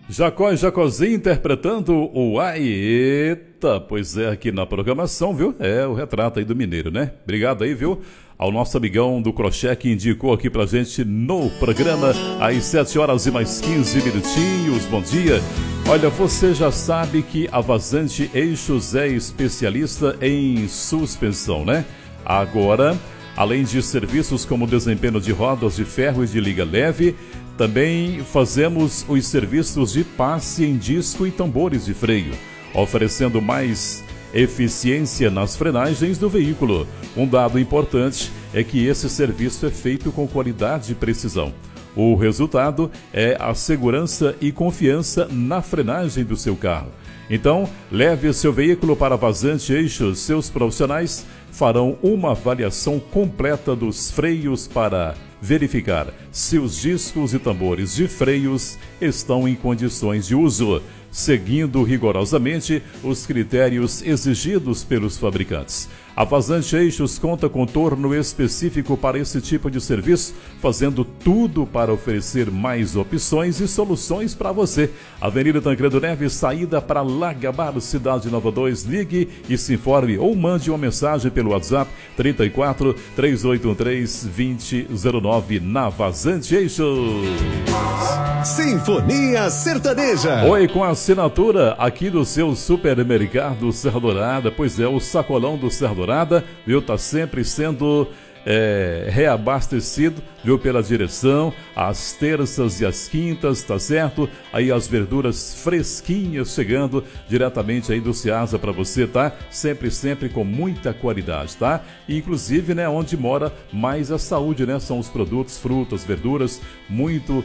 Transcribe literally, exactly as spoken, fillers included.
Jacó e Jacozinho interpretando o Aeta, pois é, aqui na programação, viu? É o retrato aí do mineiro, né? Obrigado aí, viu? Ao nosso amigão do crochê que indicou aqui pra gente no programa, às sete horas e mais quinze minutinhos. Bom dia. Olha, você já sabe que a Vazante Eixos é especialista em suspensão, né? Agora, além de serviços como desempenho de rodas de ferro e de liga leve, também fazemos os serviços de passe em disco e tambores de freio, oferecendo mais eficiência nas frenagens do veículo. Um dado importante é que esse serviço é feito com qualidade e precisão. O resultado é a segurança e confiança na frenagem do seu carro. Então, leve seu veículo para a Vazante Eixos. Seus profissionais farão uma avaliação completa dos freios para verificar se os discos e tambores de freios estão em condições de uso, seguindo rigorosamente os critérios exigidos pelos fabricantes. A Vazante Eixos conta com torno específico para esse tipo de serviço, fazendo tudo para oferecer mais opções e soluções para você. Avenida Tancredo Neves, saída para Lagabaro, Cidade Nova dois. Ligue e se informe ou mande uma mensagem pelo WhatsApp trinta e quatro, três oito um três, dois zero zero nove na Vazante Eixos. Sinfonia Sertaneja. Oi, com a assinatura aqui do seu supermercado Serra Dourada. Pois é, o sacolão do Serra Dourada, viu, tá sempre sendo é, reabastecido, viu, pela direção, às terças e às quintas, tá certo? Aí as verduras fresquinhas chegando diretamente aí do Ceasa para você, tá? Sempre, sempre com muita qualidade, tá? E, inclusive, né, onde mora mais a saúde, né? São os produtos, frutas, verduras, muito